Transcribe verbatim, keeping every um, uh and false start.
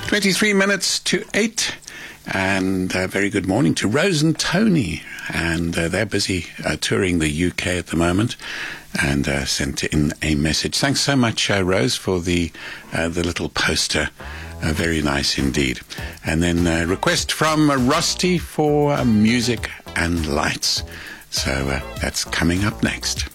twenty-three minutes to eight. And a very good morning to Rose and Tony. And uh, they're busy uh, touring the U K at the moment, and uh, sent in a message. Thanks so much, uh, Rose, for the uh, the little poster. Uh, very nice indeed. And then a request from uh, Rusty for uh, music and lights. So uh, that's coming up next.